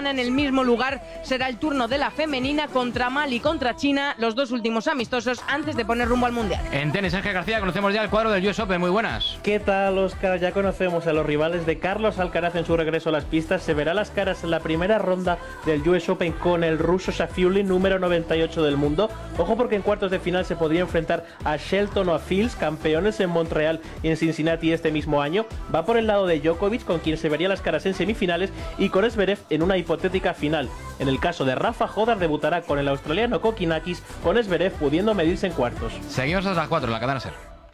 semana en el mismo lugar será el turno de la femenina contra Mali y contra China, los dos últimos amistosos antes de poner rumbo al Mundial. En tenis, Ángel García, conocemos ya el cuadro del US Open. Muy buenas. ¿Qué tal, Óscar? Ya conocemos a los rivales de Carlos Alcaraz en su regreso a las pistas. Se verá las caras en la primera ronda del US Open con el ruso Safiullin, número 98 del mundo. Ojo, porque en cuartos de final se podría enfrentar a Shelton o a Fields, campeones en Montreal y en Cincinnati este mismo año. Va por el lado de Djokovic, con quien se vería las caras en semifinales, y con Zverev en una hipotética final. En el caso de Rafa, Jodar debutará con el australiano Kokinakis, con Zverev pudiendo medirse en cuartos. Seguimos hasta las 4 en la cadena SER.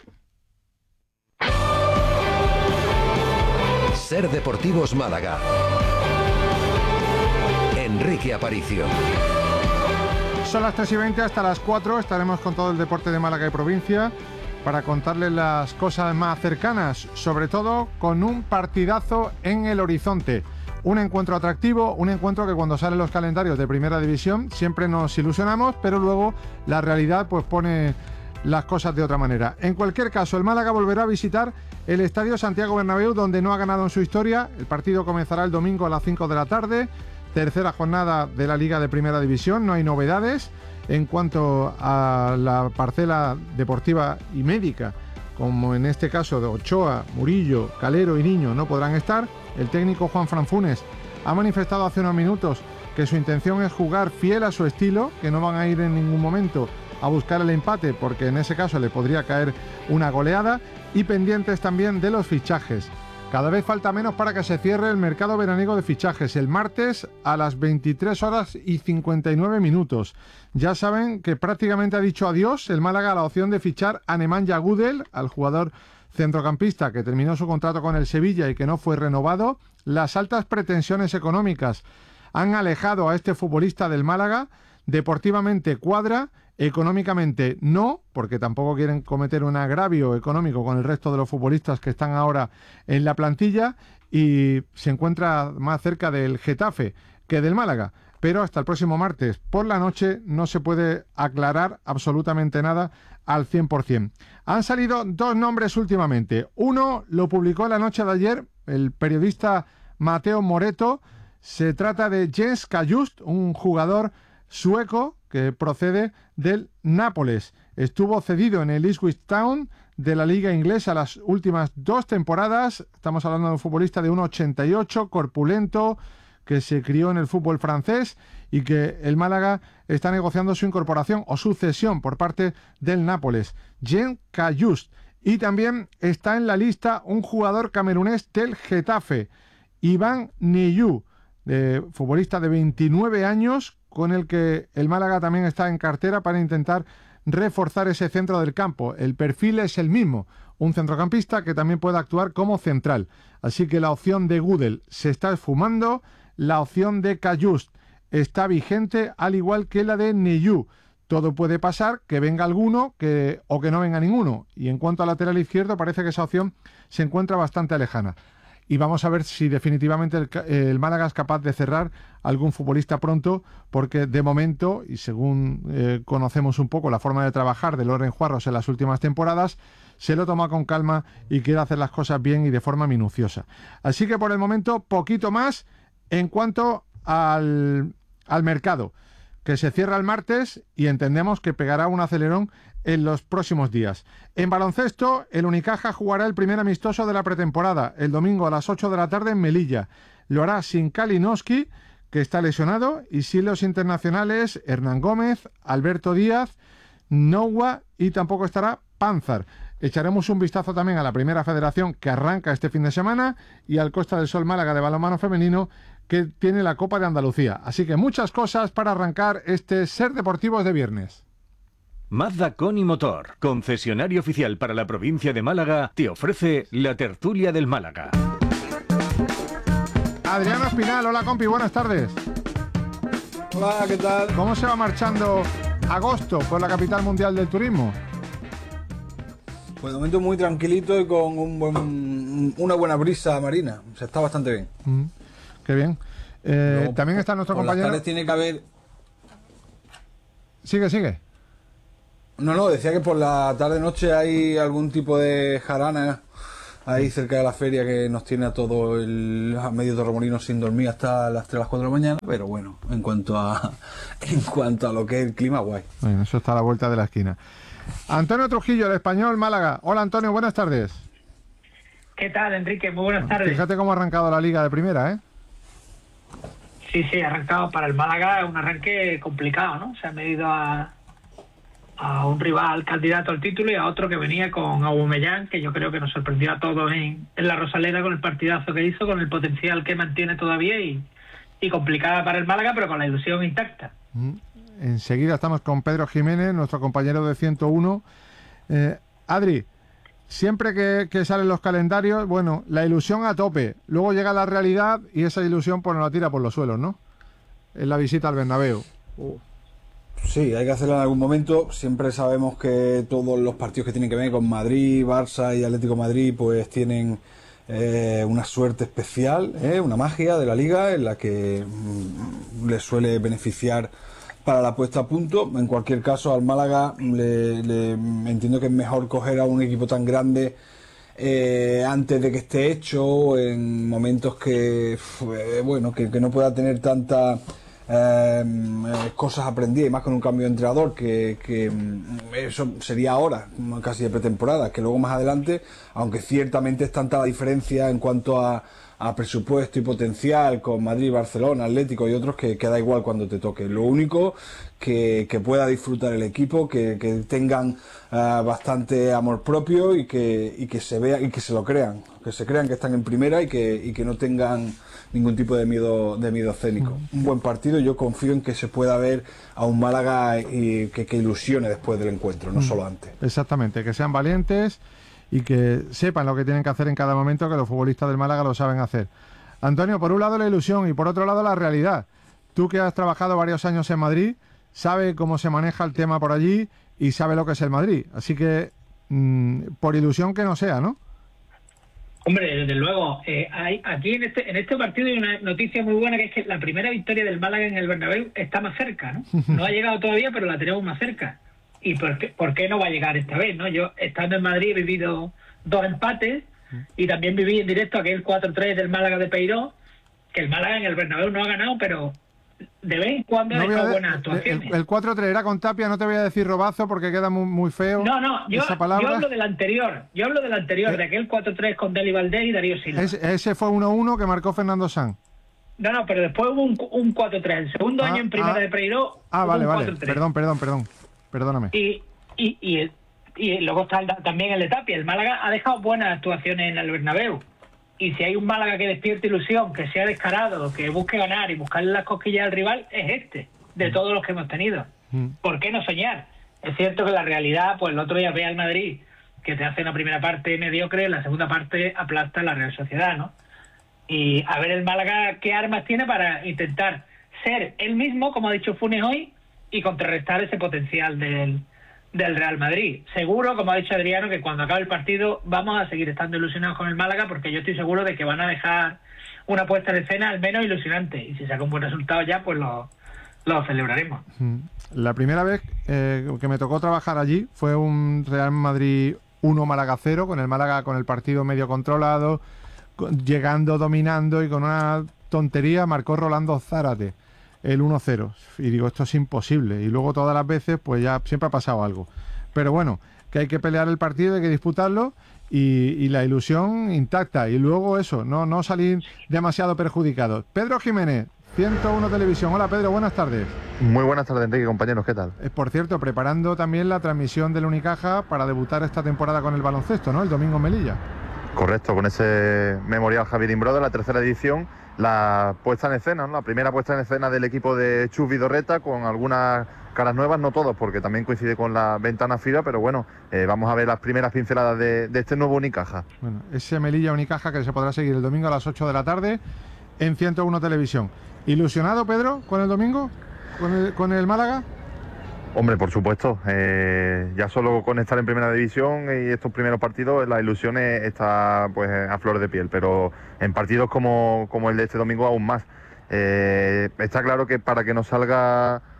SER Deportivos Málaga. Enrique Aparicio. Son las 3:20, hasta las 4 estaremos con todo el deporte de Málaga y provincia para contarles las cosas más cercanas, sobre todo con un partidazo en el horizonte. Un encuentro atractivo, un encuentro que cuando salen los calendarios de Primera División siempre nos ilusionamos, pero luego la realidad pues pone las cosas de otra manera. En cualquier caso, el Málaga volverá a visitar el Estadio Santiago Bernabéu, donde no ha ganado en su historia. El partido comenzará el domingo a las 5 de la tarde, tercera jornada de la Liga de Primera División. No hay novedades en cuanto a la parcela deportiva y médica, como en este caso de Ochoa, Murillo, Calero y Niño no podrán estar. El técnico Juanfran Funes ha manifestado hace unos minutos que su intención es jugar fiel a su estilo, que no van a ir en ningún momento a buscar el empate, porque en ese caso le podría caer una goleada, y pendientes también de los fichajes. Cada vez falta menos para que se cierre el mercado veraniego de fichajes, el martes a las 23:59. Ya saben que prácticamente ha dicho adiós el Málaga a la opción de fichar a Nemanja Gudel, al jugador centrocampista que terminó su contrato con el Sevilla y que no fue renovado. Las altas pretensiones económicas han alejado a este futbolista del Málaga. Deportivamente cuadra, económicamente no, porque tampoco quieren cometer un agravio económico con el resto de los futbolistas que están ahora en la plantilla, y se encuentra más cerca del Getafe que del Málaga. Pero hasta el próximo martes por la noche no se puede aclarar absolutamente nada al 100%. Han salido dos nombres últimamente. Uno lo publicó la noche de ayer el periodista Mateo Moreto. Se trata de Jens Kajust, un jugador sueco que procede del Nápoles. Estuvo cedido en el Ipswich Town de la liga inglesa las últimas 2 temporadas. Estamos hablando de un futbolista de 1,88, corpulento, que se crió en el fútbol francés y que el Málaga está negociando su incorporación o su cesión por parte del Nápoles. Jens Kajust. Y también está en la lista un jugador camerunés del Getafe, Iván Niyou, futbolista de 29 años, con el que el Málaga también está en cartera para intentar reforzar ese centro del campo. El perfil es el mismo, un centrocampista que también puede actuar como central. Así que la opción de Gudel se está esfumando, la opción de Kajust está vigente, al igual que la de Niyou. Todo puede pasar, que venga alguno o que no venga ninguno. Y en cuanto al lateral izquierdo, parece que esa opción se encuentra bastante lejana. Y vamos a ver si definitivamente el Málaga es capaz de cerrar algún futbolista pronto, porque de momento, y según conocemos un poco la forma de trabajar de Loren Juarros en las últimas temporadas, se lo toma con calma y quiere hacer las cosas bien y de forma minuciosa. Así que por el momento, poquito más en cuanto al mercado, que se cierra el martes y entendemos que pegará un acelerón en los próximos días. En baloncesto, el Unicaja jugará el primer amistoso de la pretemporada el domingo a las 8 de la tarde en Melilla. Lo hará sin Kalinowski, que está lesionado, y sin los internacionales Hernán Gómez, Alberto Díaz, Noua, y tampoco estará Panzar. Echaremos un vistazo también a la Primera Federación, que arranca este fin de semana, y al Costa del Sol Málaga de balonmano femenino, que tiene la Copa de Andalucía. Así que muchas cosas para arrancar este SER Deportivos de viernes. Mazda Coni Motor, concesionario oficial para la provincia de Málaga, te ofrece la tertulia del Málaga. Adriano Espinal, hola compi, buenas tardes. Hola, ¿qué tal? ¿Cómo se va marchando agosto por la capital mundial del turismo? Pues de momento muy tranquilito y con una buena brisa marina. O sea, está bastante bien. Qué bien. Luego, también está nuestro compañero. Las tardes tiene que haber... Sigue. No, decía que por la tarde-noche hay algún tipo de jarana ahí cerca de la feria, que nos tiene a todo a medio torremolinos sin dormir hasta las 3 las 4 de la mañana, pero bueno, en cuanto a lo que es el clima, guay. Bueno, eso está a la vuelta de la esquina. Antonio Trujillo, el Español, Málaga. Hola Antonio, buenas tardes. ¿Qué tal, Enrique? Muy buenas tardes. Fíjate cómo ha arrancado la Liga de Primera, ¿eh? Sí, ha arrancado para el Málaga un arranque complicado, ¿no? Se ha medido a un rival candidato al título y a otro que venía con Aubameyang, que yo creo que nos sorprendió a todos en la Rosaleda con el partidazo que hizo, con el potencial que mantiene todavía y complicada para el Málaga, pero con la ilusión intacta. Enseguida estamos con Pedro Jiménez, nuestro compañero de 101. Adri, siempre que salen los calendarios, bueno, la ilusión a tope, luego llega la realidad y esa ilusión pues nos la tira por los suelos, ¿no? Es la visita al Bernabéu. Sí, hay que hacerla en algún momento. Siempre sabemos que todos los partidos que tienen que ver con Madrid, Barça y Atlético de Madrid pues tienen una suerte especial, una magia de la Liga en la que les suele beneficiar para la puesta a punto. En cualquier caso, al Málaga le entiendo que es mejor coger a un equipo tan grande antes de que esté hecho, en momentos que no pueda tener tanta cosas aprendidas, y más con un cambio de entrenador, que eso sería ahora, casi de pretemporada, que luego más adelante, aunque ciertamente es tanta la diferencia en cuanto a presupuesto y potencial con Madrid, Barcelona, Atlético y otros, que da igual cuando te toque. Lo único que pueda disfrutar el equipo, que tengan bastante amor propio y que se vea y que se lo crean, que se crean que están en primera y que no tengan ningún tipo de miedo escénico. Un buen partido, yo confío en que se pueda ver a un Málaga y que ilusione después del encuentro, no solo antes. Exactamente, que sean valientes y que sepan lo que tienen que hacer en cada momento, que los futbolistas del Málaga lo saben hacer. Antonio, por un lado la ilusión y por otro lado la realidad. Tú que has trabajado varios años en Madrid, sabes cómo se maneja el tema por allí y sabes lo que es el Madrid. Así que, por ilusión que no sea, ¿no? Hombre, desde luego, aquí en este partido hay una noticia muy buena, que es que la primera victoria del Málaga en el Bernabéu está más cerca, ¿no? No ha llegado todavía, pero la tenemos más cerca. ¿Y por qué no va a llegar esta vez, no? Yo, estando en Madrid, he vivido 2 empates y también viví en directo aquel 4-3 del Málaga de Peiró, que el Málaga en el Bernabéu no ha ganado, pero de vez en cuando ha dejado buenas actuaciones. El 4-3 era con Tapia, no te voy a decir robazo porque queda muy feo. No, yo hablo del anterior. Yo hablo del anterior, de aquel 4-3 con Deli Valdés y Darío Silva. Ese fue 1-1 que marcó Fernando Sanz. No, pero después hubo un 4-3. El segundo año en primera de Peiró. Vale. Perdón. Perdóname. Y luego está también el de Tapia. El Málaga ha dejado buenas actuaciones en el Bernabéu. Y si hay un Málaga que despierte ilusión, que sea descarado, que busque ganar y buscarle las cosquillas al rival, es de todos los que hemos tenido. ¿Por qué no soñar? Es cierto que la realidad, pues el otro día ve al Madrid, que te hace una primera parte mediocre, la segunda parte aplasta a la Real Sociedad, ¿no? Y a ver el Málaga qué armas tiene para intentar ser él mismo, como ha dicho Funes hoy, y contrarrestar ese potencial del Real Madrid. Seguro, como ha dicho Adriano, que cuando acabe el partido vamos a seguir estando ilusionados con el Málaga, porque yo estoy seguro de que van a dejar una puesta en escena al menos ilusionante, y si saca un buen resultado ya, pues lo celebraremos. La primera vez que me tocó trabajar allí fue un Real Madrid 1 Málaga 0, con el Málaga con el partido medio controlado, llegando, dominando, y con una tontería marcó Rolando Zárate el 1-0, y digo, esto es imposible, y luego todas las veces pues ya siempre ha pasado algo, pero bueno, que hay que pelear el partido, hay que disputarlo, y la ilusión intacta, y luego eso, no salir demasiado perjudicados. Pedro Jiménez, 101 Televisión. Hola Pedro, buenas tardes. Muy buenas tardes, Enrique, compañeros, ¿qué tal? Por cierto, preparando también la transmisión del Unicaja para debutar esta temporada con el baloncesto, ¿no? El domingo en Melilla. Correcto, con ese Memorial Javier Imbroda, la tercera edición, la puesta en escena, ¿no? La primera puesta en escena del equipo de Chus Vidorreta, con algunas caras nuevas, no todos, porque también coincide con la ventana FIBA, pero bueno, vamos a ver las primeras pinceladas de este nuevo Unicaja. Bueno, ese Melilla Unicaja que se podrá seguir el domingo a las 8 de la tarde en 101 Televisión. ¿Ilusionado, Pedro, con el domingo? ¿Con el Málaga? Hombre, por supuesto, ya solo con estar en primera división y estos primeros partidos, la ilusión está pues a flor de piel, pero en partidos como el de este domingo aún más. Está claro que para que nos salga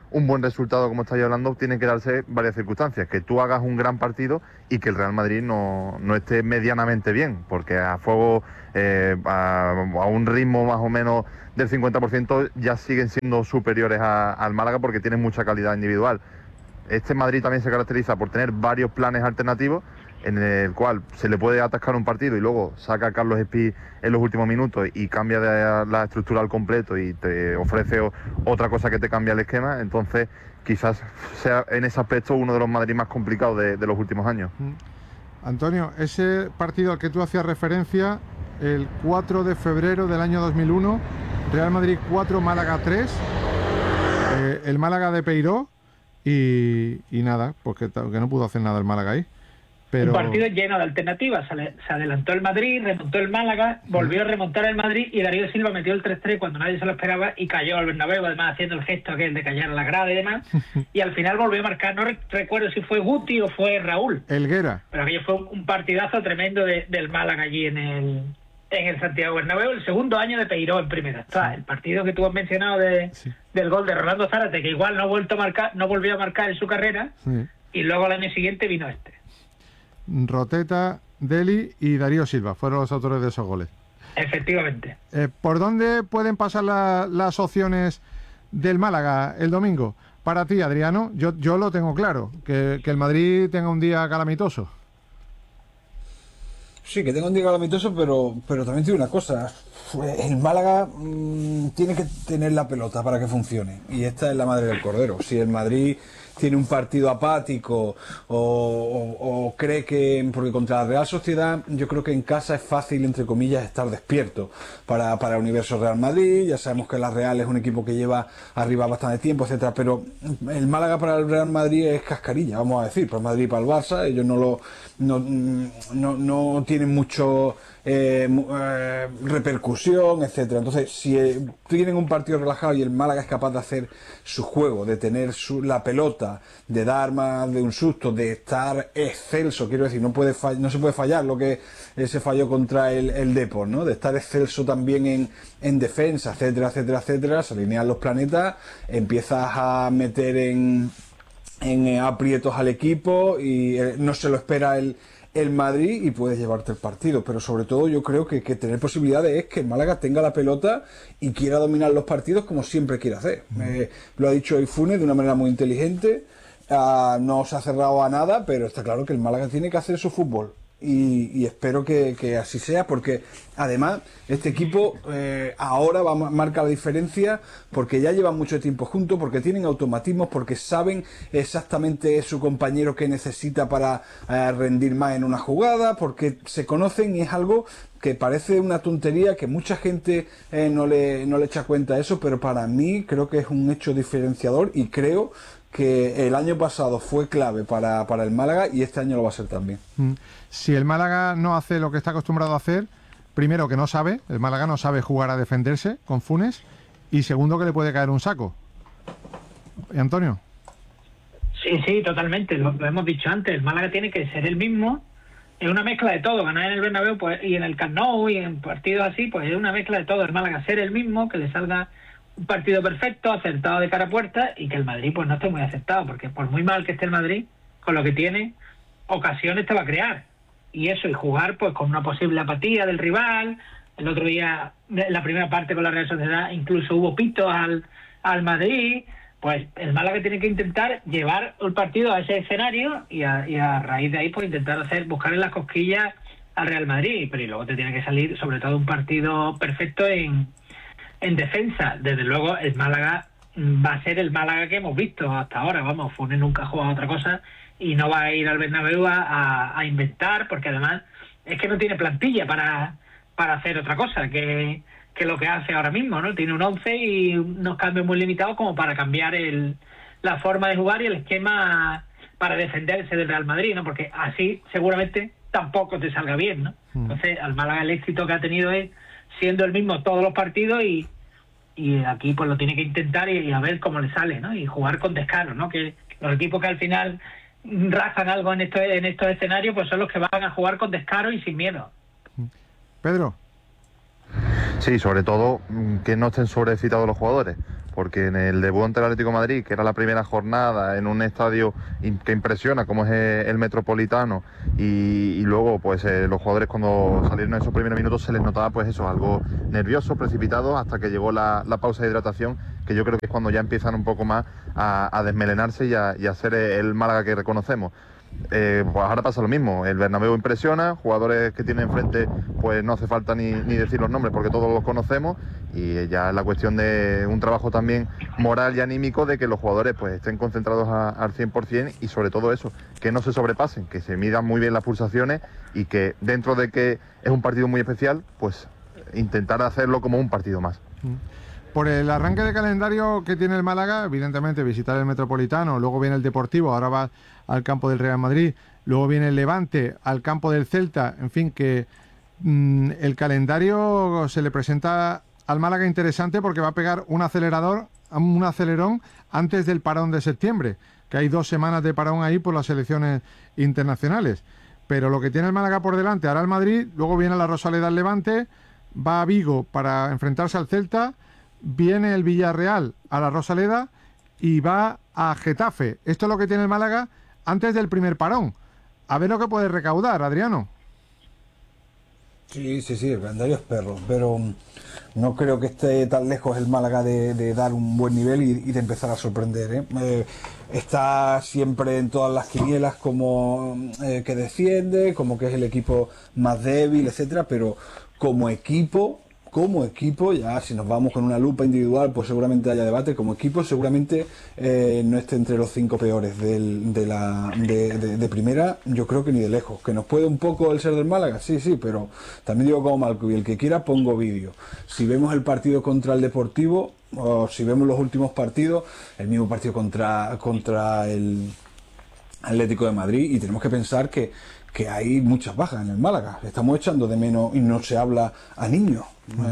un buen resultado, como estáis hablando, tienen que darse varias circunstancias. Que tú hagas un gran partido y que el Real Madrid no esté medianamente bien, porque a fuego, a un ritmo más o menos del 50%, ya siguen siendo superiores al Málaga porque tienen mucha calidad individual. Este Madrid también se caracteriza por tener varios planes alternativos, en el cual se le puede atascar un partido y luego saca a Carlos Espí en los últimos minutos y cambia la estructura al completo y te ofrece otra cosa que te cambia el esquema. Entonces quizás sea en ese aspecto uno de los Madrid más complicados de los últimos años. Antonio, ese partido al que tú hacías referencia, el 4 de febrero del año 2001, Real Madrid 4, Málaga 3, el Málaga de Peiró y nada, porque no pudo hacer nada el Málaga ahí. Pero... Un partido lleno de alternativas. Se adelantó el Madrid, remontó el Málaga, volvió a remontar el Madrid y Darío Silva metió el 3-3 cuando nadie se lo esperaba y cayó al Bernabéu, además haciendo el gesto aquel de callar a la grada y demás. Y al final volvió a marcar, no recuerdo si fue Guti o fue Raúl. Helguera. Pero aquello fue un partidazo tremendo del Málaga allí en el Santiago Bernabéu, el segundo año de Peiró en primera. Está el partido que tú has mencionado del gol de Rolando Zárate, que igual no volvió a marcar en su carrera, y luego al año siguiente vino este. Roteta, Deli y Darío Silva fueron los autores de esos goles. Efectivamente. ¿Por dónde pueden pasar las opciones del Málaga el domingo? Para ti, Adriano, yo lo tengo claro, que el Madrid tenga un día calamitoso. Sí, que tenga un día calamitoso, pero también tiene una cosa. El Málaga tiene que tener la pelota para que funcione. Y esta es la madre del cordero. Si el Madrid tiene un partido apático o cree que... Porque contra la Real Sociedad yo creo que en casa es fácil, entre comillas, estar despierto para el universo Real Madrid. Ya sabemos que la Real es un equipo que lleva arriba bastante tiempo, etcétera. Pero el Málaga para el Real Madrid es cascarilla, vamos a decir. Para el Madrid y para el Barça, ellos no tienen mucho... repercusión, etcétera. Entonces, si tienen un partido relajado y el Málaga es capaz de hacer su juego, de tener la pelota, de dar más de un susto, de estar excelso, quiero decir, no se puede fallar lo que se falló contra el Depor, ¿no? De estar excelso también en defensa, etcétera, etcétera, etcétera. Se alinean los planetas, empiezas a meter en aprietos al equipo y no se lo espera el Madrid y puedes llevarte el partido, pero sobre todo yo creo que tener posibilidades es que el Málaga tenga la pelota y quiera dominar los partidos como siempre quiere hacer. Lo ha dicho hoy Funes de una manera muy inteligente, no se ha cerrado a nada, pero está claro que el Málaga tiene que hacer su fútbol y espero que así sea, porque además este equipo ahora marca la diferencia porque ya llevan mucho tiempo juntos, porque tienen automatismos, porque saben exactamente su compañero que necesita para rendir más en una jugada, porque se conocen y es algo que parece una tontería, que mucha gente no le echa cuenta a eso, pero para mí creo que es un hecho diferenciador y creo que el año pasado fue clave para el Málaga y este año lo va a ser también. Si el Málaga no hace lo que está acostumbrado a hacer, primero que el Málaga no sabe jugar a defenderse con Funes, y segundo que le puede caer un saco. ¿Antonio? Sí, totalmente, lo hemos dicho antes, el Málaga tiene que ser el mismo, es una mezcla de todo, ganar en el Bernabéu pues, y en el Camp Nou y en partidos así, pues es una mezcla de todo, el Málaga ser el mismo, que le salga un partido perfecto, acertado de cara a puerta, y que el Madrid pues no esté muy acertado, porque por muy mal que esté el Madrid, con lo que tiene, ocasiones te va a crear. Y eso, y jugar pues con una posible apatía del rival. El otro día, en la primera parte con la Real Sociedad, incluso hubo pitos al Madrid. Pues el Málaga tiene que intentar llevar el partido a ese escenario y a raíz de ahí pues intentar buscar en las cosquillas al Real Madrid. Pero y luego te tiene que salir sobre todo un partido perfecto en defensa. Desde luego el Málaga va a ser el Málaga que hemos visto hasta ahora. Vamos, Funes nunca ha jugado a otra cosa y no va a ir al Bernabéu a inventar, porque además es que no tiene plantilla para hacer otra cosa que lo que hace ahora mismo, ¿no? Tiene un 11 y unos cambios muy limitados como para cambiar la forma de jugar y el esquema para defenderse del Real Madrid, ¿no? Porque así seguramente tampoco te salga bien, ¿no? Entonces al Málaga el éxito que ha tenido es siendo el mismo todos los partidos y aquí pues lo tiene que intentar y a ver cómo le sale, ¿no? Y jugar con descaro, ¿no? Que los equipos que al final razan algo en estos escenarios pues son los que van a jugar con descaro y sin miedo. Pedro. Sí, sobre todo que no estén sobreexcitados los jugadores, porque en el debut ante el Atlético de Madrid, que era la primera jornada en un estadio que impresiona como es el Metropolitano, y luego pues los jugadores cuando salieron en esos primeros minutos se les notaba pues eso, algo nervioso, precipitado, hasta que llegó la pausa de hidratación, que yo creo que es cuando ya empiezan un poco más a desmelenarse y a ser el Málaga que reconocemos. Pues ahora pasa lo mismo, el Bernabéu impresiona, jugadores que tienen enfrente pues no hace falta ni decir los nombres porque todos los conocemos, y ya es la cuestión de un trabajo también moral y anímico de que los jugadores pues estén concentrados al 100% y sobre todo eso, que no se sobrepasen, que se midan muy bien las pulsaciones y que dentro de que es un partido muy especial, pues intentar hacerlo como un partido más. Por el arranque de calendario que tiene el Málaga, evidentemente visitar el Metropolitano, luego viene el Deportivo, ahora va al campo del Real Madrid, luego viene el Levante, al campo del Celta, en fin, que el calendario se le presenta al Málaga interesante porque va a pegar un acelerón antes del parón de septiembre, que hay 2 semanas de parón ahí por las selecciones internacionales. Pero lo que tiene el Málaga por delante, ahora el Madrid, luego viene la Rosaleda al Levante, va a Vigo para enfrentarse al Celta, viene el Villarreal a la Rosaleda y va a Getafe. Esto es lo que tiene el Málaga antes del primer parón. A ver lo que puede recaudar, Adriano. Sí, el calendario es perro, pero no creo que esté tan lejos el Málaga de dar un buen nivel y de empezar a sorprender, ¿eh? Está siempre en todas las quinielas como que defiende, como que es el equipo más débil, etcétera, pero como equipo, ya si nos vamos con una lupa individual, pues seguramente haya debate. Como equipo seguramente no esté entre los 5 peores de primera, yo creo que ni de lejos. Que nos puede un poco el ser del Málaga, sí, pero también digo como Malco, y el que quiera pongo vídeo. Si vemos el partido contra el Deportivo, o si vemos los últimos partidos, el mismo partido contra el Atlético de Madrid, y tenemos que pensar que hay muchas bajas en el Málaga. Le estamos echando de menos y no se habla a niños.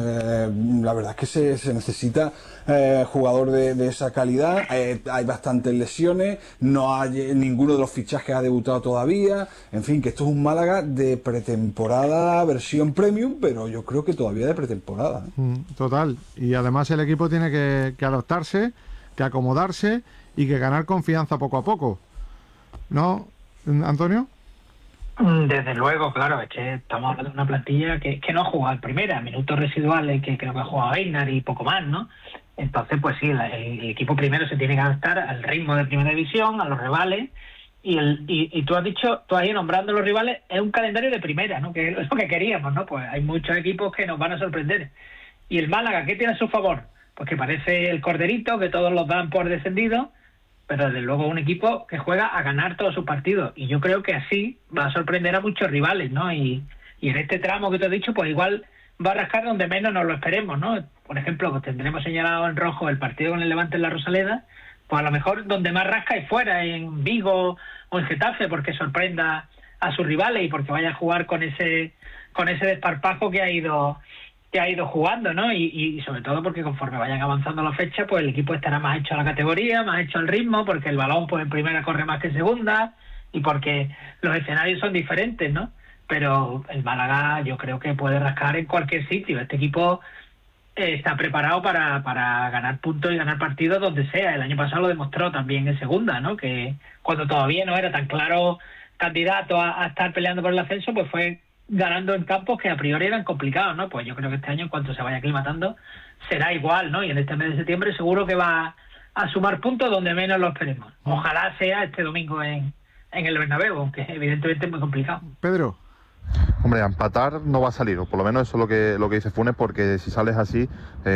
La verdad es que se necesita jugador de esa calidad. Hay bastantes lesiones, no hay ninguno de los fichajes ha debutado todavía. En fin, que esto es un Málaga de pretemporada, versión premium, pero yo creo que todavía de pretemporada. Total. Y además el equipo tiene que adaptarse, que acomodarse y que ganar confianza poco a poco. ¿No, Antonio? Desde luego, claro, es que estamos hablando de una plantilla que no ha jugado en primera, minutos residuales que creo que ha jugado Einar y poco más, ¿no? Entonces, pues sí, el equipo primero se tiene que adaptar al ritmo de primera división, a los rivales, y tú has ido nombrando los rivales, es un calendario de primera, ¿no? Que es lo que queríamos, ¿no? Pues hay muchos equipos que nos van a sorprender. Y el Málaga, ¿qué tiene a su favor? Pues que parece el corderito, que todos los dan por descendido, pero desde luego un equipo que juega a ganar todos sus partidos, y yo creo que así va a sorprender a muchos rivales, ¿no? Y en este tramo que te he dicho, pues igual va a rascar donde menos nos lo esperemos, ¿no? Por ejemplo, pues tendremos señalado en rojo el partido con el Levante en la Rosaleda, pues a lo mejor donde más rasca es fuera, en Vigo o en Getafe, porque sorprenda a sus rivales y porque vaya a jugar con ese desparpajo que ha ido jugando, ¿no? Y sobre todo porque conforme vayan avanzando las fechas, pues el equipo estará más hecho a la categoría, más hecho al ritmo, porque el balón pues en primera corre más que en segunda y porque los escenarios son diferentes, ¿no? Pero el Málaga yo creo que puede rascar en cualquier sitio. Este equipo está preparado para ganar puntos y ganar partidos donde sea. El año pasado lo demostró también en segunda, ¿no? Que cuando todavía no era tan claro candidato a estar peleando por el ascenso, pues fue ganando en campos que a priori eran complicados, ¿no? Pues yo creo que este año, en cuanto se vaya aclimatando, será igual, ¿no? Y en este mes de septiembre seguro que va a sumar puntos donde menos lo esperemos. Ojalá sea este domingo en el Bernabéu, aunque evidentemente es muy complicado. Pedro. Hombre, a empatar no va a salir, o por lo menos eso es lo que dice Funes, porque si sales así,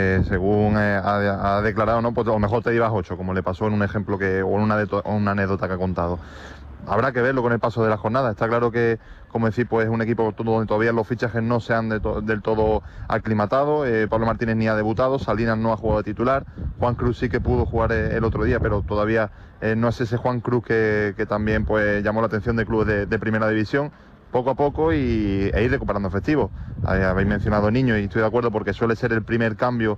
según ha declarado, ¿no? Pues a lo mejor te llevas 8, como le pasó en un ejemplo o en una anécdota que ha contado. Habrá que verlo con el paso de la jornada. Está claro que, como decir, pues es un equipo donde todavía los fichajes no se han del todo aclimatado. Pablo Martínez ni ha debutado, Salinas no ha jugado de titular, Juan Cruz sí que pudo jugar el otro día, pero todavía no es ese Juan Cruz que también pues llamó la atención de clubes de primera división. Poco a poco e ir recuperando efectivos. Habéis mencionado Niño y estoy de acuerdo porque suele ser el primer cambio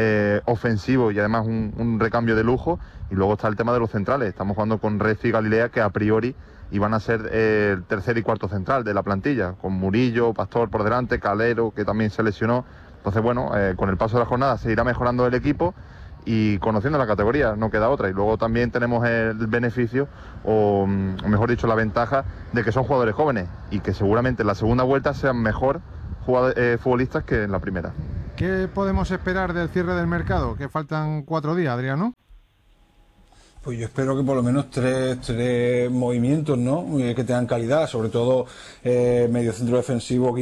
ofensivo y además un recambio de lujo. Y luego está el tema de los centrales. Estamos jugando con Recio y Galilea, que a priori iban a ser el tercer y cuarto central de la plantilla, con Murillo, Pastor por delante, Calero, que también se lesionó. Entonces, bueno, con el paso de la jornada se irá mejorando el equipo y conociendo la categoría, no queda otra. Y luego también tenemos el beneficio, o mejor dicho, la ventaja de que son jugadores jóvenes y que seguramente en la segunda vuelta sean mejor futbolistas que en la primera. ¿Qué podemos esperar del cierre del mercado? Que faltan 4 días, Adriano. Pues yo espero que por lo menos tres movimientos, ¿no? Que tengan calidad, sobre todo medio centro defensivo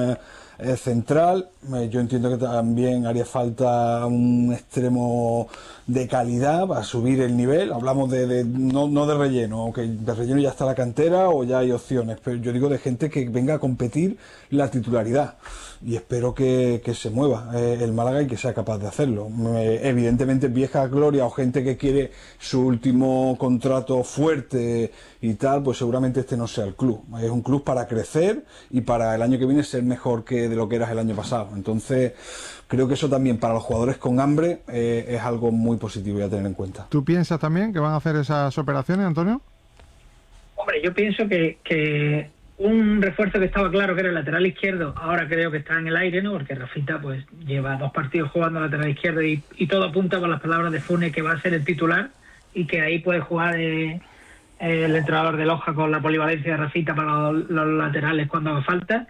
central. Yo entiendo que también haría falta un extremo de calidad para subir el nivel. Hablamos no de relleno, aunque de relleno ya está la cantera o ya hay opciones, pero yo digo de gente que venga a competir la titularidad. Y espero que se mueva el Málaga y que sea capaz de hacerlo. Evidentemente vieja gloria o gente que quiere su último contrato fuerte y tal, pues seguramente este no sea el club. Es un club para crecer y para el año que viene ser mejor que de lo que eras el año pasado. Entonces creo que eso también para los jugadores con hambre es algo muy positivo y a tener en cuenta. ¿Tú piensas también que van a hacer esas operaciones, Antonio? Hombre, yo pienso que un refuerzo que estaba claro que era el lateral izquierdo, ahora creo que está en el aire, ¿no? Porque Rafita pues lleva 2 partidos jugando lateral izquierdo y todo apunta por las palabras de Funes que va a ser el titular y que ahí puede jugar el entrenador de Loja con la polivalencia de Rafita para los laterales cuando haga falta.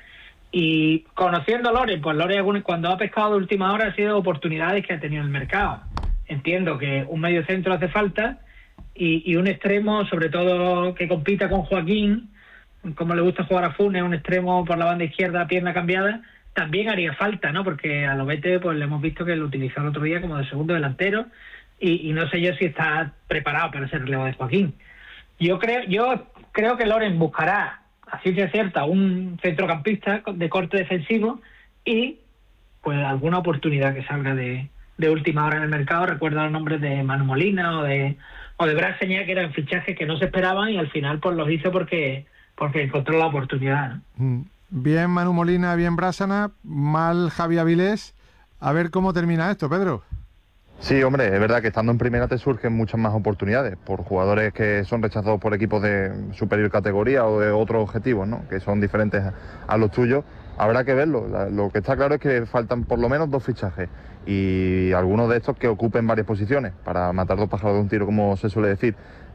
Y conociendo a Loren, pues Loren cuando ha pescado de última hora ha sido oportunidades que ha tenido en el mercado. Entiendo que un medio centro hace falta y un extremo, sobre todo que compita con Joaquín, como le gusta jugar a Funes, un extremo por la banda izquierda, pierna cambiada, también haría falta, ¿no? Porque a Lobete pues le hemos visto que lo utilizó el otro día como de segundo delantero y no sé yo si está preparado para ser relevo de Joaquín. Yo creo que Loren buscará, a ciencia cierta, un centrocampista de corte defensivo y pues alguna oportunidad que salga de última hora en el mercado. Recuerda los nombres de Manu Molina o de Braseña, que eran fichajes que no se esperaban y al final pues los hizo porque encontró la oportunidad, ¿no? Bien Manu Molina, bien Brásana, mal Javi Avilés. A ver cómo termina esto, Pedro. Sí, hombre, es verdad que estando en primera te surgen muchas más oportunidades por jugadores que son rechazados por equipos de superior categoría o de otros objetivos, ¿no? Que son diferentes a los tuyos. Habrá que verlo. Lo que está claro es que faltan por lo menos 2 fichajes y algunos de estos que ocupen varias posiciones para matar 2 pájaros de un tiro, como se suele decir.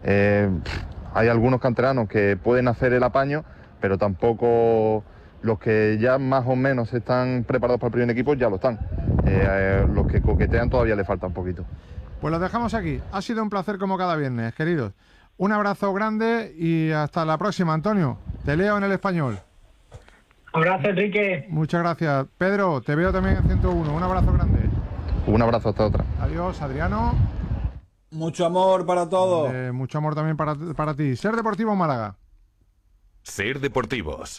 Hay algunos canteranos que pueden hacer el apaño, pero tampoco los que ya más o menos están preparados para el primer equipo ya lo están. Los que coquetean todavía le falta un poquito. Pues lo dejamos aquí. Ha sido un placer como cada viernes, queridos. Un abrazo grande y hasta la próxima, Antonio. Te leo en El Español. Abrazo, Enrique. Muchas gracias. Pedro, te veo también en 101. Un abrazo grande. Un abrazo, hasta otra. Adiós, Adriano. Mucho amor para todos. Mucho amor también para ti. Ser Deportivo Málaga. Ser Deportivos.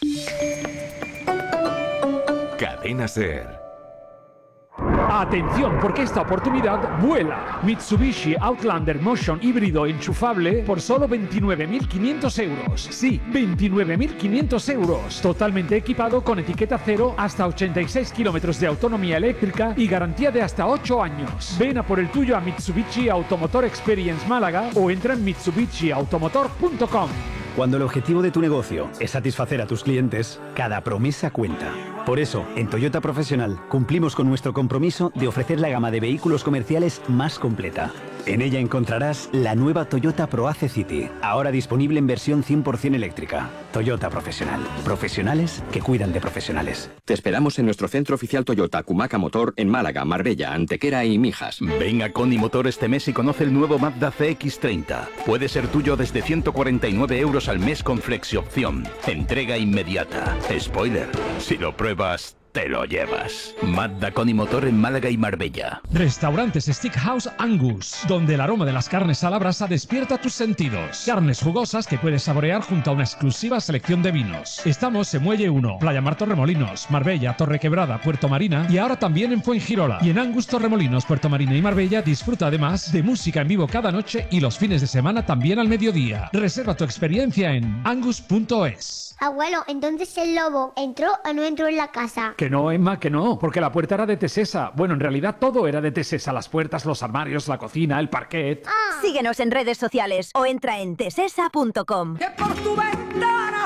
Cadena Ser. Atención, porque esta oportunidad vuela. Mitsubishi Outlander Motion híbrido enchufable por solo 29.500 euros. Sí, 29.500 euros. Totalmente equipado con etiqueta cero, hasta 86 kilómetros de autonomía eléctrica y garantía de hasta 8 años. Ven a por el tuyo a Mitsubishi Automotor Experience Málaga o entra en mitsubishiautomotor.com. Cuando el objetivo de tu negocio es satisfacer a tus clientes, cada promesa cuenta. Por eso, en Toyota Profesional cumplimos con nuestro compromiso de ofrecer la gama de vehículos comerciales más completa. En ella encontrarás la nueva Toyota ProAce City, ahora disponible en versión 100% eléctrica. Toyota Profesional. Profesionales que cuidan de profesionales. Te esperamos en nuestro centro oficial Toyota Cumaca Motor en Málaga, Marbella, Antequera y Mijas. Ven a Coni Motor este mes y conoce el nuevo Mazda CX-30. Puede ser tuyo desde 149 euros al mes con flexi-opción. Entrega inmediata. Spoiler, si lo pruebas, te lo llevas. Mazda Coni Motor en Málaga y Marbella. Restaurantes Steakhouse Angus, donde el aroma de las carnes a la brasa despierta tus sentidos. Carnes jugosas que puedes saborear junto a una exclusiva selección de vinos. Estamos en Muelle 1, Playa Mar Torremolinos, Marbella, Torrequebrada, Puerto Marina y ahora también en Fuengirola. Y en Angus Torremolinos, Puerto Marina y Marbella disfruta además de música en vivo cada noche y los fines de semana también al mediodía. Reserva tu experiencia en angus.es. Abuelo, entonces el lobo ¿entró o no entró en la casa? Que no, Emma, que no, porque la puerta era de Tesesa. Bueno, en realidad todo era de Tesesa. Las puertas, los armarios, la cocina, el parquet. Síguenos en redes sociales o entra en tesesa.com. Que por tu ventana sale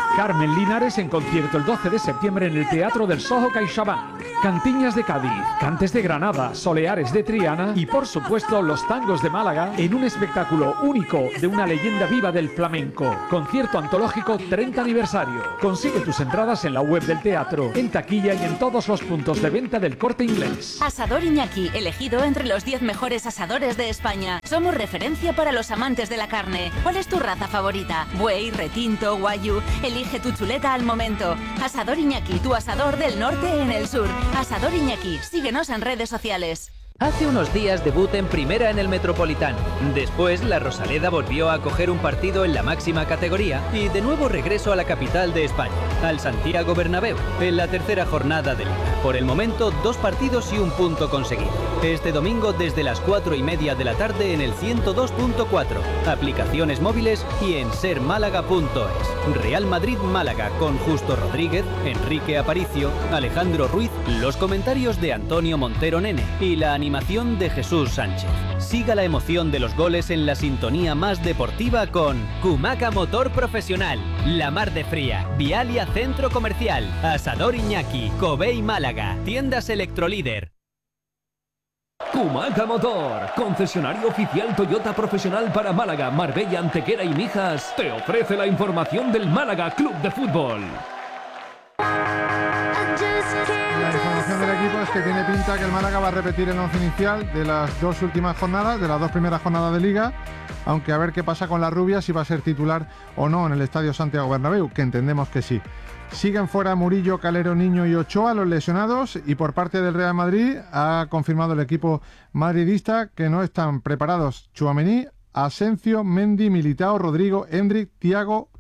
Carmen Linares en concierto el 12 de septiembre en el Teatro del Soho CaixaBank. Cantiñas de Cádiz, Cantes de Granada, Soleares de Triana y por supuesto los tangos de Málaga en un espectáculo único de una leyenda viva del flamenco. Concierto antológico 30 aniversario. Consigue tus entradas en la web del teatro, en taquilla y en todos los puntos de venta del Corte Inglés. Asador Iñaki, elegido entre los 10 mejores asadores de España. Somos referencia para los amantes de la carne. ¿Cuál es tu raza favorita? Buey, retinto, guayú. Elige tu chuleta al momento. Asador Iñaki, tu asador del norte en el sur. Asador Iñaki, síguenos en redes sociales. Hace unos días debut en primera en el Metropolitano. Después, la Rosaleda volvió a coger un partido en la máxima categoría y de nuevo regreso a la capital de España, al Santiago Bernabéu, en la tercera jornada de Liga. Por el momento, 2 partidos y 1 punto conseguido. Este domingo desde las 4:30 de la tarde en el 102.4, aplicaciones móviles y en sermálaga.es. Real Madrid-Málaga con Justo Rodríguez, Enrique Aparicio, Alejandro Ruiz, los comentarios de Antonio Montero Nene y la animación de Jesús Sánchez. Siga la emoción de los goles en la sintonía más deportiva con Kumaca Motor Profesional, La Mar de Fría, Vialia Centro Comercial, Asador Iñaki, Covey Málaga, Tiendas Electrolíder. Kumaca Motor, concesionario oficial Toyota profesional para Málaga, Marbella, Antequera y Mijas, te ofrece la información del Málaga Club de Fútbol. La información del equipo es que tiene pinta que el Málaga va a repetir el once inicial de las 2 últimas jornadas, de las 2 primeras jornadas de Liga, aunque a ver qué pasa con la Rubia, si va a ser titular o no en el Estadio Santiago Bernabéu, que entendemos que sí. Siguen fuera Murillo, Calero, Niño y Ochoa, los lesionados, y por parte del Real Madrid ha confirmado el equipo madridista que no están preparados Tchouaméni, Asencio, Mendy, Militao, Rodrigo, Endrick, Thiago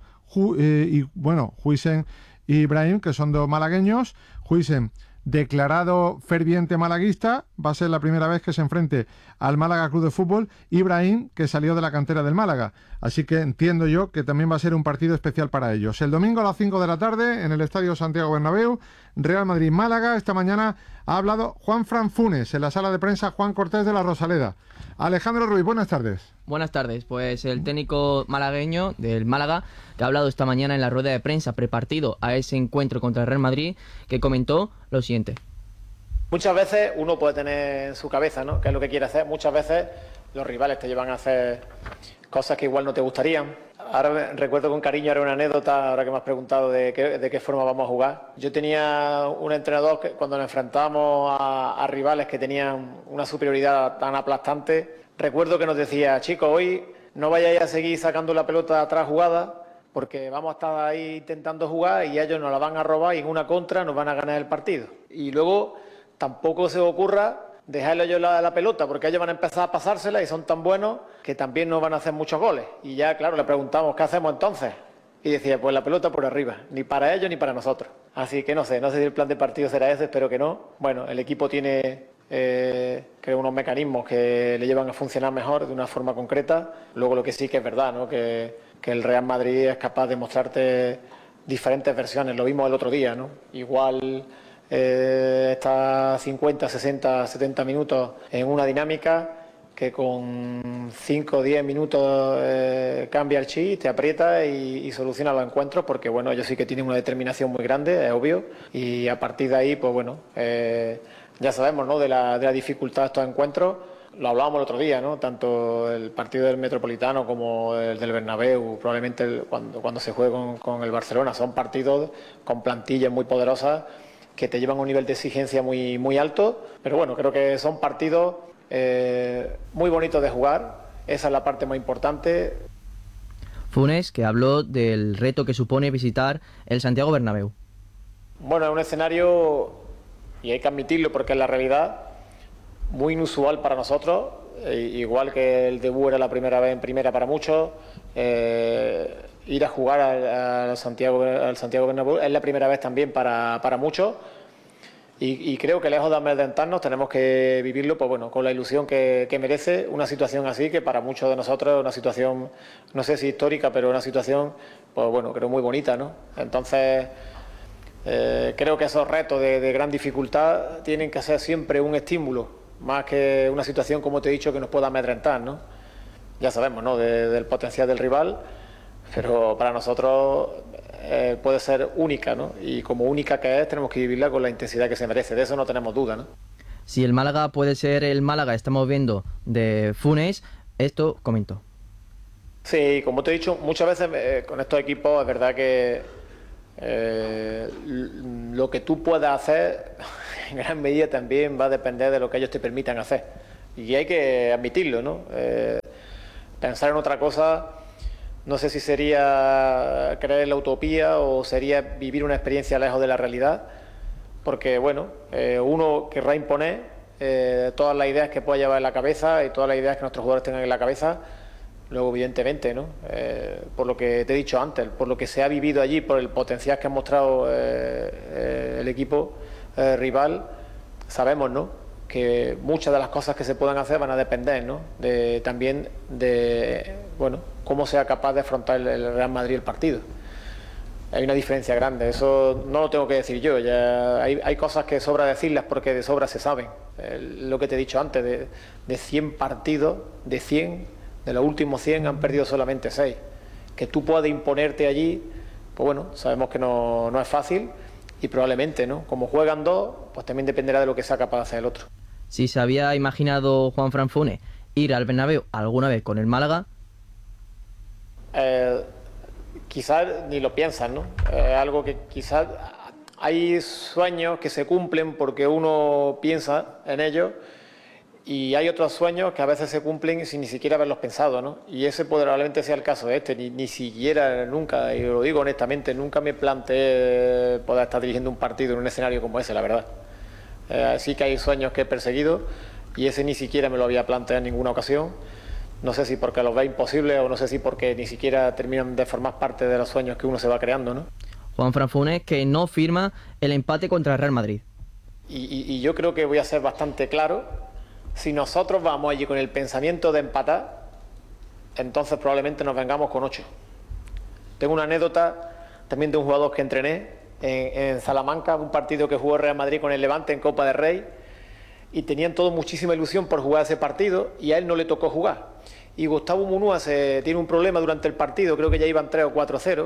Huijsen y Brahim, que son 2 malagueños. Huijsen, declarado ferviente malaguista, va a ser la primera vez que se enfrente al Málaga Club de Fútbol. Ibrahim, que salió de la cantera del Málaga, así que entiendo yo que también va a ser un partido especial para ellos. El domingo a las 5 de la tarde en el Estadio Santiago Bernabéu, Real Madrid-Málaga. Esta mañana ha hablado Juanfran Funes en la sala de prensa Juan Cortés de la Rosaleda. Alejandro Ruiz, buenas tardes. Buenas tardes, pues el técnico malagueño del Málaga, que ha hablado esta mañana en la rueda de prensa prepartido a ese encuentro contra el Real Madrid, que comentó lo siguiente. Muchas veces uno puede tener en su cabeza, ¿no?, qué es lo que quiere hacer. Muchas veces los rivales te llevan a hacer cosas que igual no te gustarían. Ahora recuerdo con cariño, era una anécdota, ahora que me has preguntado de qué forma vamos a jugar. Yo tenía un entrenador que cuando nos enfrentábamos a rivales que tenían una superioridad tan aplastante, recuerdo que nos decía: chicos, hoy no vayáis a seguir sacando la pelota atrás jugada, porque vamos a estar ahí intentando jugar y ellos nos la van a robar y en una contra nos van a ganar el partido. Y luego tampoco se os ocurra dejarle yo la pelota, porque ellos van a empezar a pasársela y son tan buenos que también no van a hacer muchos goles. Y ya, claro, le preguntamos: ¿qué hacemos entonces? Y decía: pues la pelota por arriba, ni para ellos ni para nosotros. Así que no sé si el plan de partido será ese, espero que no. Bueno, el equipo tiene creo unos mecanismos que le llevan a funcionar mejor de una forma concreta. Luego lo que sí que es verdad, ¿no?, que el Real Madrid es capaz de mostrarte diferentes versiones. Lo vimos el otro día, ¿no? Igual está 50, 60, 70 minutos en una dinámica que con 5 o 10 minutos cambia el chip, te aprieta y soluciona los encuentros, porque bueno, ellos sí que tienen una determinación muy grande, es obvio, y a partir de ahí, pues bueno, ya sabemos, ¿no?, de la dificultad de estos encuentros. Lo hablábamos el otro día, ¿no?, tanto el partido del Metropolitano como el del Bernabéu, probablemente cuando se juegue con el Barcelona, son partidos con plantillas muy poderosas que te llevan a un nivel de exigencia muy, muy alto, pero bueno, creo que son partidos muy bonitos de jugar. Esa es la parte más importante. Funes, que habló del reto que supone visitar el Santiago Bernabéu. Bueno, es un escenario, y hay que admitirlo porque es la realidad, muy inusual para nosotros, igual que el debut era la primera vez en primera para muchos. Ir a jugar al Santiago Bernabéu es la primera vez también para muchos, y creo que lejos de amedrentarnos tenemos que vivirlo, pues bueno, con la ilusión que merece una situación así, que para muchos de nosotros es una situación, no sé si histórica, pero una situación, pues bueno, creo muy bonita, ¿no? Entonces creo que esos retos de gran dificultad tienen que ser siempre un estímulo, más que una situación, como te he dicho, que nos pueda amedrentar, ¿no? Ya sabemos, ¿no?, del potencial del rival, pero para nosotros puede ser única, ¿no? Y como única que es, tenemos que vivirla con la intensidad que se merece. De eso no tenemos duda, ¿no? Si el Málaga puede ser el Málaga, estamos viendo, de Funes, esto comentó. Sí, como te he dicho, muchas veces con estos equipos es verdad que lo que tú puedas hacer en gran medida también va a depender de lo que ellos te permitan hacer. Y hay que admitirlo, ¿no? Pensar en otra cosa, no sé si sería creer en la utopía o sería vivir una experiencia lejos de la realidad, porque, bueno, uno querrá imponer todas las ideas que pueda llevar en la cabeza y todas las ideas que nuestros jugadores tengan en la cabeza. Luego, evidentemente, ¿no? Por lo que te he dicho antes, por lo que se ha vivido allí, por el potencial que ha mostrado el equipo rival, sabemos, ¿no?, que muchas de las cosas que se puedan hacer van a depender, ¿no?, también de, bueno, cómo sea capaz de afrontar el Real Madrid el partido. Hay una diferencia grande, eso no lo tengo que decir yo, ya hay cosas que sobra decirlas porque de sobra se saben. Lo que te he dicho antes, de 100 partidos, de 100... de los últimos 100 han perdido solamente 6. Que tú puedas imponerte allí, pues bueno, sabemos que no es fácil y probablemente, ¿no?, como juegan dos, pues también dependerá de lo que sea capaz de hacer el otro. Si se había imaginado Juanfran Funes ir al Bernabéu alguna vez con el Málaga, quizás ni lo piensan, ¿no? Algo que quizás hay sueños que se cumplen porque uno piensa en ellos. Y hay otros sueños que a veces se cumplen sin ni siquiera haberlos pensado, ¿no? Y ese probablemente sea el caso de este. Ni siquiera, nunca, y lo digo honestamente, nunca me planteé poder estar dirigiendo un partido en un escenario como ese, la verdad. Sí que hay sueños que he perseguido y ese ni siquiera me lo había planteado en ninguna ocasión. No sé si porque los ve imposibles o no sé si porque ni siquiera terminan de formar parte de los sueños que uno se va creando, ¿no? Juanfran Funes, que no firma el empate contra el Real Madrid. Y yo creo que voy a ser bastante claro. Si nosotros vamos allí con el pensamiento de empatar, entonces probablemente nos vengamos con 8. Tengo una anécdota también de un jugador que entrené en Salamanca, un partido que jugó el Real Madrid con el Levante en Copa del Rey, y tenían todos muchísima ilusión por jugar ese partido y a él no le tocó jugar. Y Gustavo Munúa tiene un problema durante el partido, creo que ya iban 3 o 4-0,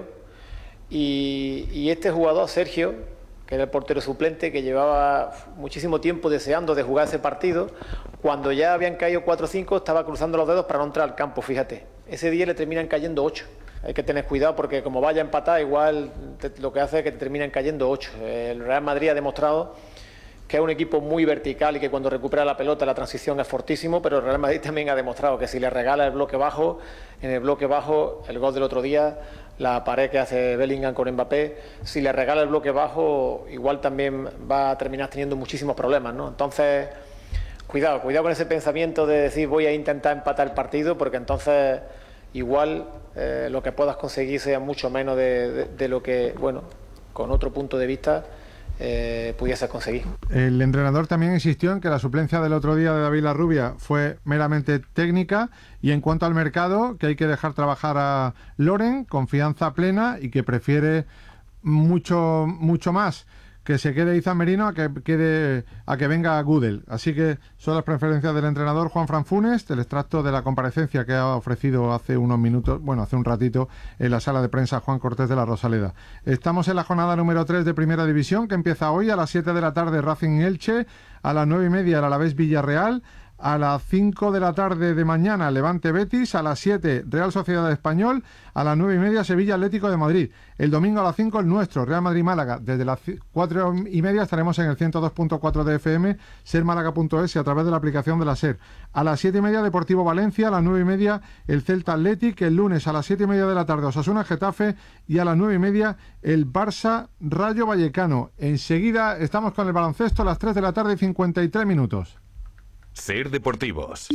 y este jugador, Sergio, que era el portero suplente, que llevaba muchísimo tiempo deseando de jugar ese partido, cuando ya habían caído 4-5 estaba cruzando los dedos para no entrar al campo, fíjate. Ese día le terminan cayendo 8. Hay que tener cuidado porque como vaya a empatar, igual lo que hace es que te terminan cayendo 8. El Real Madrid ha demostrado que es un equipo muy vertical y que cuando recupera la pelota la transición es fortísimo, pero el Real Madrid también ha demostrado que si le regala el bloque bajo, en el bloque bajo, el gol del otro día, la pared que hace Bellingham con Mbappé, si le regala el bloque bajo, igual también va a terminar teniendo muchísimos problemas, ¿no? Entonces, cuidado con ese pensamiento de decir voy a intentar empatar el partido, porque entonces igual lo que puedas conseguir sea mucho menos de lo que, bueno, con otro punto de vista pudiese conseguir. El entrenador también insistió en que la suplencia del otro día de David Larrubia fue meramente técnica, y en cuanto al mercado, que hay que dejar trabajar a Loren, confianza plena, y que prefiere mucho más que se quede Izan Merino a que venga Gudel. Así que son las preferencias del entrenador Juanfran Funes, del extracto de la comparecencia que ha ofrecido hace unos minutos, hace un ratito, en la sala de prensa Juan Cortés de la Rosaleda. Estamos en la jornada número 3 de Primera División, que empieza hoy a las 7 de la tarde Racing Elche, a las 9:30 el Alavés Villarreal, a las 5 de la tarde de mañana Levante Betis, a las 7 Real Sociedad Español, a las 9:30 Sevilla Atlético de Madrid. El domingo a las 5 el nuestro, Real Madrid Málaga. Desde las 4:30 estaremos en el 102.4 de FM, sermálaga.es y a través de la aplicación de la SER. A las 7:30 Deportivo Valencia, a las 9:30 el Celta Athletic, el lunes a las 7:30 de la tarde Osasuna Getafe y a las 9:30 el Barça Rayo Vallecano. Enseguida estamos con el baloncesto a las 3 de la tarde y 53 minutos. Ser Deportivos.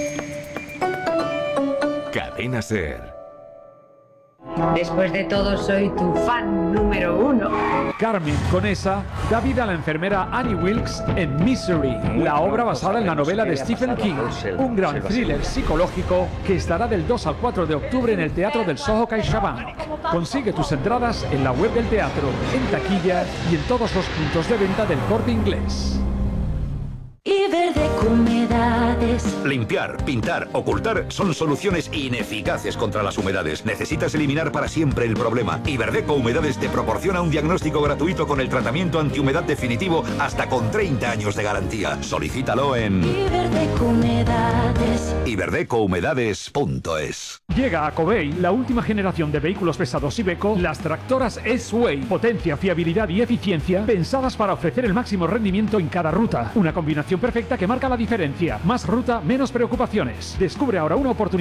Cadena Ser. Después de todo, soy tu fan número 1. Carmen Conesa da vida a la enfermera Annie Wilkes en Misery, la obra basada en la novela de Stephen King, un gran thriller psicológico que estará del 2 al 4 de octubre en el Teatro del Soho CaixaBank. Consigue tus entradas en la web del teatro, en taquilla y en todos los puntos de venta del Corte Inglés. Iberdeco Humedades. Limpiar, pintar, ocultar son soluciones ineficaces contra las humedades. Necesitas eliminar para siempre el problema. Iberdeco Humedades te proporciona un diagnóstico gratuito con el tratamiento antihumedad definitivo hasta con 30 años de garantía. Solicítalo en Iberdeco Humedades. iberdecouhumedades.es. Llega a Covey la última generación de vehículos pesados Iveco, las tractoras S-Way. Potencia, fiabilidad y eficiencia pensadas para ofrecer el máximo rendimiento en cada ruta. Una combinación perfecta que marca la diferencia. Más ruta, menos preocupaciones. Descubre ahora una oportunidad